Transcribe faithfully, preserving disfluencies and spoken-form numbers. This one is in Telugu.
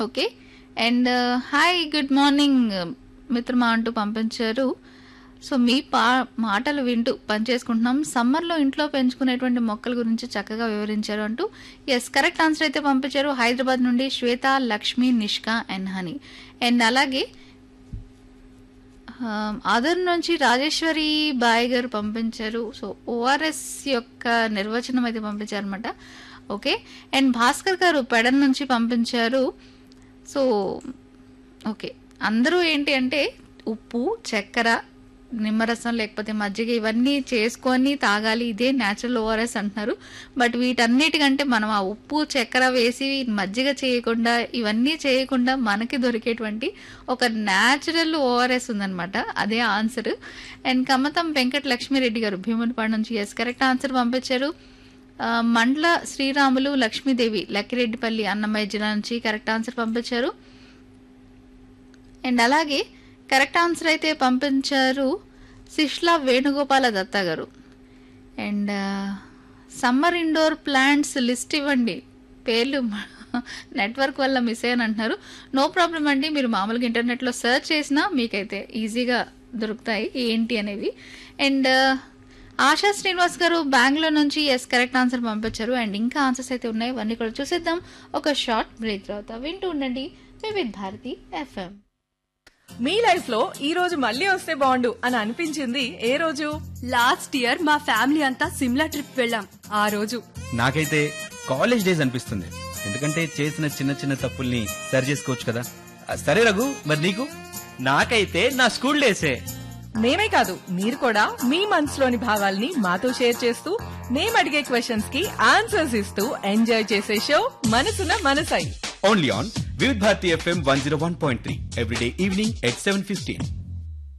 Okay. And hi good morning మిత్రమా అంటూ పంపించారు. సో మీ పా మాటలు వింటూ పనిచేసుకుంటున్నాం. సమ్మర్లో ఇంట్లో పెంచుకునేటువంటి మొక్కల గురించి చక్కగా వివరించారు అంటూ ఎస్ కరెక్ట్ ఆన్సర్ అయితే పంపించారు. హైదరాబాద్ నుండి శ్వేత, Lakshmi, Nishka and honey. And అలాగే ఆదర్ నుంచి రాజేశ్వరి బాయ్ గారు పంపించారు. సో ఓఆర్ఎస్ యొక్క నిర్వచనం అయితే పంపించారు అనమాట. ఓకే. అండ్ భాస్కర్ గారు పెడన్ నుంచి పంపించారు. సో ఓకే, అందరూ ఏంటి అంటే ఉప్పు, చక్కెర, నిమ్మరసం లేకపోతే మజ్జిగ ఇవన్నీ చేసుకొని తాగాలి, ఇదే న్యాచురల్ ఓఆర్ఎస్ అంటున్నారు. బట్ వీటన్నిటికంటే మనం ఆ ఉప్పు చక్కెర వేసి మజ్జిగ చేయకుండా ఇవన్నీ చేయకుండా మనకి దొరికేటువంటి ఒక న్యాచురల్ ఓఆర్ఎస్ ఉందన్నమాట. అదే ఆన్సర్. అండ్ కమతం వెంకట లక్ష్మీరెడ్డి గారు భీమునిపాడు నుంచి ఎస్ కరెక్ట్ ఆన్సర్ పంపించారు. మండల శ్రీరాములు, లక్ష్మీదేవి లక్కిరెడ్డిపల్లి అన్నమయ్య జిల్లా నుంచి కరెక్ట్ ఆన్సర్ పంపించారు. అండ్ అలాగే కరెక్ట్ ఆన్సర్ అయితే పంపించారు శిష్లా వేణుగోపాల దత్త గారు. And summer indoor plants list ఇవ్వండి, పేర్లు నెట్వర్క్ వల్ల మిస్ అయ్యాను అంటున్నారు. నో ప్రాబ్లం అండి, మీరు మామూలుగా ఇంటర్నెట్లో సెర్చ్ చేసినా మీకైతే ఈజీగా దొరుకుతాయి ఏంటి అనేవి. అండ్ ఆశా శ్రీనివాస్ గారు బెంగళూరు నుంచి ఎస్ కరెక్ట్ ఆన్సర్ పంపించారు. అండ్ ఇంకా ఆన్సర్స్ అయితే ఉన్నాయి, అవన్నీ కూడా చూసేద్దాం ఒక షార్ట్ బ్రేక్ తర్వాత. వింటూ ఉండండి వివిధ్ భారతి ఎఫ్ఎం. మీ లైఫ్ లో ఈ రోజు మళ్ళీ వస్తే బాగుండు అని అనిపించింది ఏ రోజు? లాస్ట్ ఇయర్ మా ఫ్యామిలీ అంతా సిమ్లా ట్రిప్ వెళ్ళాం. ఆ రోజు నాకైతే కాలేజ్ డేస్ అనిపిస్తుంది, ఎందుకంటే చేసిన చిన్న చిన్న తప్పుల్ని సరి చేసుకోవచ్చు కదా. సరే రఘు, మరి నీకు? నాకైతే నా స్కూల్ డేసే. మేమే కాదు, మీరు కూడా మీ మనసులోని భావాల్ని మాతో షేర్ చేస్తూ మేము అడిగే క్వశ్చన్స్ కి ఆన్సర్స్ ఇస్తూ ఎంజాయ్ చేసే షో మనసున మనసై. Only on Vividh Bharati FM one zero one point three everyday evening at seven fifteen.